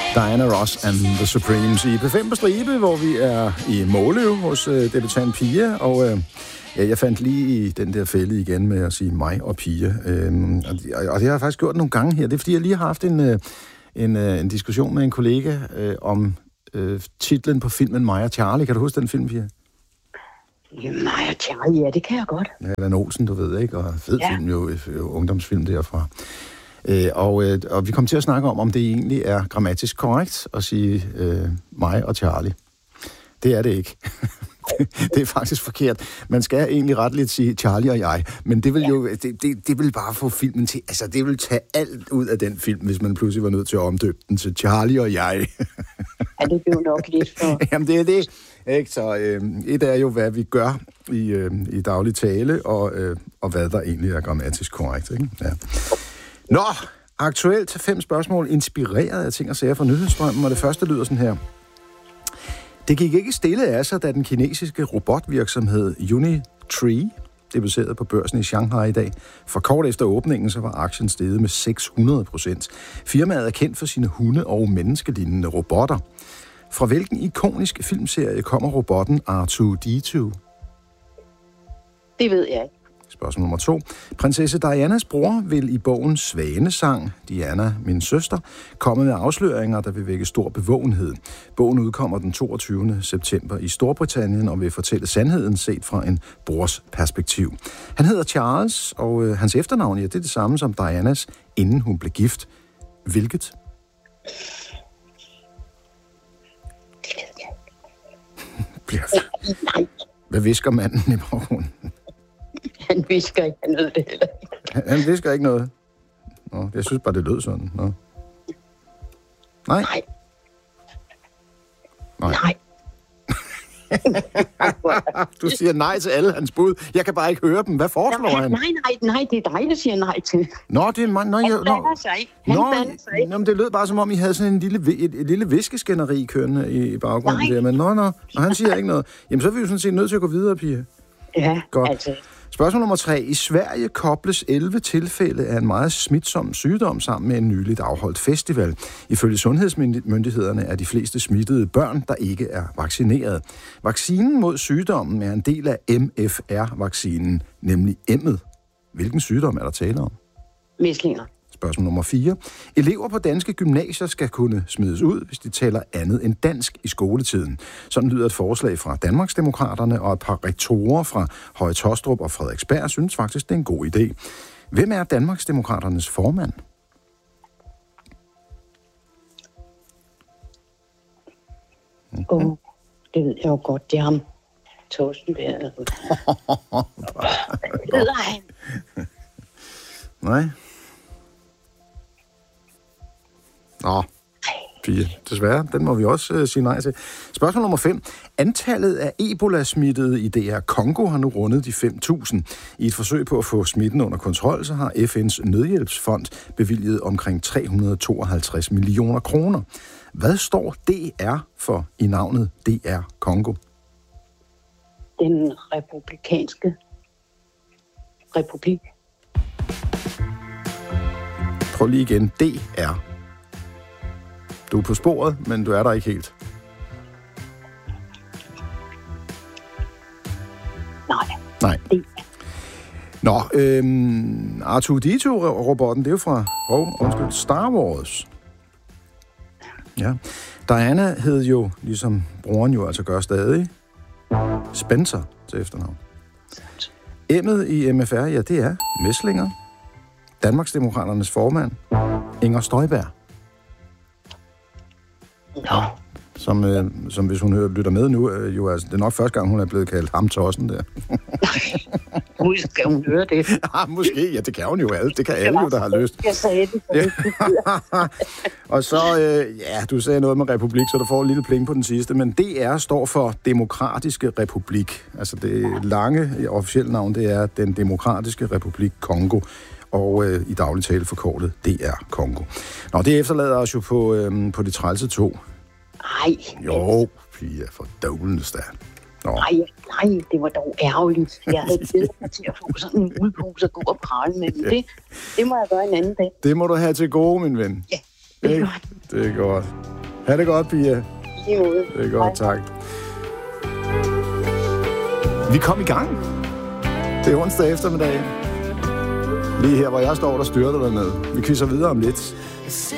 Diana Ross and the Supremes i P5 på stribe, hvor vi er i Måløv hos debutant Pia, og jeg fandt lige i den der fælde igen med at sige mig og Pia, og det har jeg faktisk gjort nogle gange her. Det er, fordi jeg lige har haft en diskussion med en kollega om titlen på filmen Mig og Charlie. Kan du huske den film, Pia? Mig og Charlie, ja, det kan jeg godt. Ja, Allan Olsen, du ved, ikke? Og fed film, jo ungdomsfilm derfra. Og vi kom til at snakke om det egentlig er grammatisk korrekt at sige mig og Charlie. Det er det ikke. Det er faktisk forkert. Man skal egentlig retligt sige Charlie og jeg, men det vil jo det vil bare få filmen til, altså det vil tage alt ud af den film, hvis man pludselig var nødt til at omdøbe den til Charlie og jeg. Ja, det blev nok lidt for... Jamen det er det. Ikke? Så et er jo, hvad vi gør i daglig tale, og hvad der egentlig er grammatisk korrekt. Ikke? Ja. Nå, aktuelt 5 spørgsmål, inspireret af ting og sager fra nyhedsstrømmen, og det første lyder sådan her. Det gik ikke stille af sig, da den kinesiske robotvirksomhed Unitree debuterede på børsen i Shanghai i dag. For kort efter åbningen, så var aktien steget med 600%. Firmaet er kendt for sine hunde- og menneskelignende robotter. Fra hvilken ikonisk filmserie kommer robotten R2-D2? Det ved jeg ikke. Spørgsmål nummer 2. Prinsesse Dianas bror vil i bogen Svanesang, Diana, min søster, komme med afsløringer, der vil vække stor bevågenhed. Bogen udkommer den 22. september i Storbritannien og vil fortælle sandheden set fra en brors perspektiv. Han hedder Charles, og hans efternavn, ja, det er det samme som Dianas, inden hun blev gift. Hvilket? Det ved jeg ikke. Nej. Hvad visker manden i baggrunden? Han visker ikke noget, det heller ikke. Han visker ikke noget? Nå, jeg synes bare, det lød sådan. Nå. Nej? Nej. Du siger nej til alle hans bud. Jeg kan bare ikke høre dem. Hvad foreslår han? Nej, det er dig, der siger nej til. Nå, det er mig. Han blander sig ikke. Nå, men det lød bare som om, I havde sådan et lille viskeskænderi kørende i baggrunden. Nej. Der. Men nå, han siger ikke noget. Jamen, så er vi jo sådan set nødt til at gå videre, Pia. Ja, godt. altså... Spørgsmål nummer 3. I Sverige kobles 11 tilfælde af en meget smitsom sygdom sammen med en nyligt afholdt festival. Ifølge sundhedsmyndighederne er de fleste smittede børn, der ikke er vaccineret. Vaccinen mod sygdommen er en del af MFR-vaccinen, nemlig M'et. Hvilken sygdom er der tale om? Mæslinger. Spørgsmål nummer 4. Elever på danske gymnasier skal kunne smides ud, hvis de taler andet end dansk i skoletiden. Sådan lyder et forslag fra Danmarksdemokraterne, og et par rektorer fra Høje Taastrup og Frederiksberg synes faktisk, det er en god idé. Hvem er Danmarksdemokraternes formand? Det ved jeg jo godt, det er ham. Torsten Bjerg. Hvad hedder han? Nej. Nå, Pia, desværre. Den må vi også sige nej til. Spørgsmål nummer 5. Antallet af Ebola-smittede i DR Congo har nu rundet de 5.000. I et forsøg på at få smitten under kontrol, så har FN's nødhjælpsfond bevilget omkring 352 millioner kroner. Hvad står DR for i navnet DR Congo? Den republikanske republik. Prøv lige igen. DR. Du er på sporet, men du er der ikke helt. Nej. Nå, R2-D2-robotten, det er jo fra Star Wars. Ja. Diana hed jo, ligesom broren jo altså gør stadig, Spencer til efternavn. M'et i MFR, ja, det er Mæslinger. Danmarksdemokraternes formand, Inger Støjberg. Nå. Som hvis hun lytter med nu, jo altså, det er nok første gang, hun er blevet kaldt ham tossen der. Måske skal hun høre det. Ja, måske. Ja, det kan hun jo alle. Det kan alle jo, der har lyst. Jeg sagde det. Og så, du sagde noget med republik, så du får en lille pling på den sidste, men DR står for Demokratiske Republik. Altså det lange officielle navn, det er Den Demokratiske Republik Kongo. Og i daglig tale forkortet DR Congo. Nå, det efterlader os jo på de trælse 2. Nej. Jo, Pia, for dårligst der. Nej, det var dog ærgerligt. Jeg havde glædet mig til at få sådan en udpose og gå og prale med den. Det må jeg gøre en anden dag. Det må du have til gode, min ven. Ja, det er godt. Det er godt. Ha' det godt, Pia. Det er godt, tak. Vi kom i gang. Det er onsdag eftermiddag. Lige her, hvor jeg står, der styrter dernede. Vi quizzer videre om lidt.